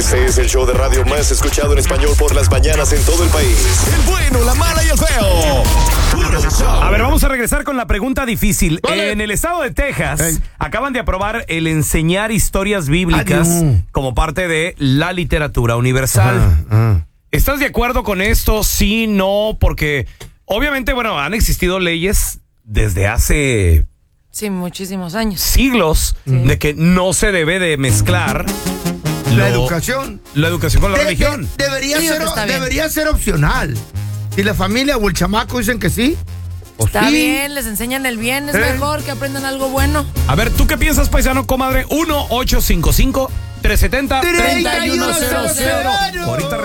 Este es el show de radio más escuchado en español por las mañanas en todo el país. El bueno, la mala y el feo. Puro show. A ver, vamos a regresar con la pregunta difícil. En el estado de Texas acaban de aprobar el enseñar historias bíblicas como parte de la literatura universal. ¿Estás de acuerdo con esto? Sí, no, porque obviamente, bueno, han existido leyes desde hace... Sí, muchísimos años. Siglos de que no se debe de mezclar la educación con la religión. Debería ser opcional. Si la familia o el chamaco dicen que sí, está bien, les enseñan el bien, es mejor que aprendan algo bueno. A ver, ¿tú qué piensas, paisano, comadre? 1-855-370-3100. Ahorita